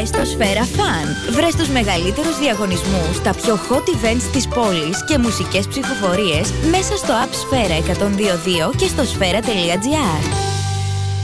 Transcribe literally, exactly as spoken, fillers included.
Μπες στο Σφαίρα Fun. Βρες τους μεγαλύτερους διαγωνισμούς, τα πιο hot events της πόλης και μουσικές ψηφοφορίες μέσα στο app Σφαίρα εκατόν δύο δύο και στο σφαίρα τελεία τζι άρ.